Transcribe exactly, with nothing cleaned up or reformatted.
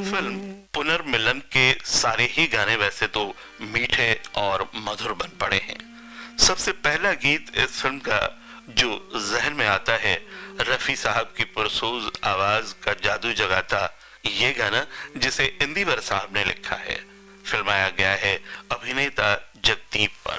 Film पुनर्मिलन के सारे ही गाने वैसे तो मीठे और मधुर बन पड़े हैं। सबसे पहला गीत इस फिल्म का जो जहन में आता है, रफी साहब की पुरसोज आवाज का जादू जगाता ये गाना, जिसे इंदिवर साहब ने लिखा है। फिल्माया गया है अभिनेता जगदीप पर।